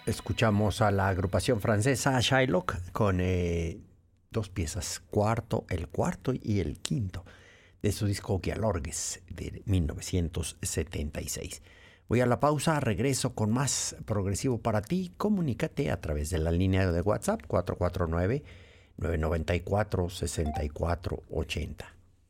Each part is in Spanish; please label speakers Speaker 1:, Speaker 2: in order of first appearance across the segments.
Speaker 1: Escuchamos a la agrupación francesa Shylock con dos piezas, el cuarto y el quinto, de su disco Guialorgues de 1976. Voy a la pausa, regreso con más progresivo para ti. Comunícate a través de la línea de WhatsApp 449-994-6480.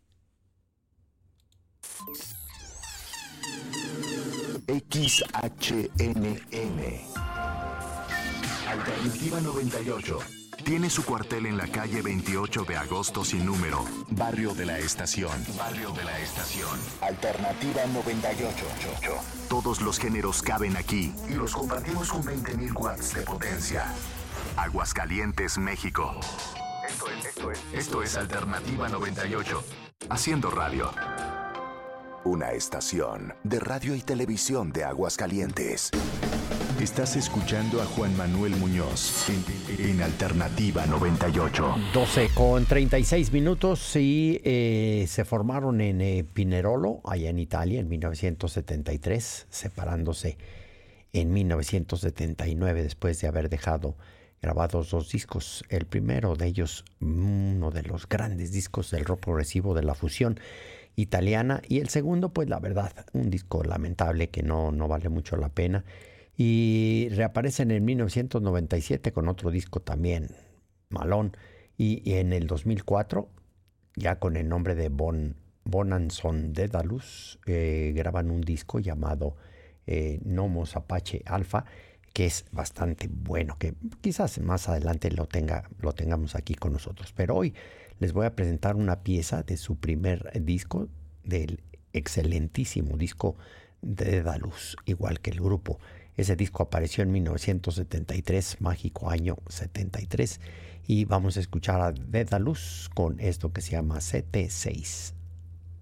Speaker 2: XHNN Alternativa 98 tiene su cuartel en la calle 28 de agosto sin número, Barrio de la Estación. Barrio de la Estación. Alternativa 98. Todos los géneros caben aquí y los compartimos con 20.000 watts de potencia. Aguascalientes, México. Esto es Alternativa 98. Haciendo radio. Una estación de radio y televisión de Aguascalientes. Estás escuchando a Juan Manuel Muñoz en Alternativa 98.
Speaker 1: 12:36 y se formaron en Pinerolo, allá en Italia, en 1973, separándose en 1979 después de haber dejado grabados dos discos. El primero de ellos, uno de los grandes discos del rock progresivo de la fusión italiana, y el segundo, pues la verdad, un disco lamentable que no vale mucho la pena. Y reaparecen en 1997 con otro disco también malón, y en el 2004, ya con el nombre de Bonanson Dedalus, graban un disco llamado Nomos Apache Alpha, que es bastante bueno, que quizás más adelante lo tengamos aquí con nosotros. Pero hoy les voy a presentar una pieza de su primer disco, del excelentísimo disco de Dedalus, igual que el grupo. Ese disco apareció en 1973, mágico año 73, y vamos a escuchar a Dedalus con esto que se llama CT6.